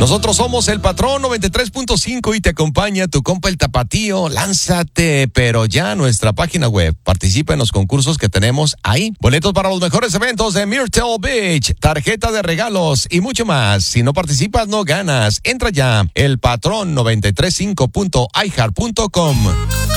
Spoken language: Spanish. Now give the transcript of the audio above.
Nosotros somos el Patrón 93.5 y te acompaña tu compa el Tapatío. Lánzate, pero ya a nuestra página web. Participa en los concursos que tenemos ahí. Boletos para los mejores eventos de Myrtle Beach, tarjeta de regalos y mucho más. Si no participas, no ganas. Entra ya, elpatrón935.iheart.com.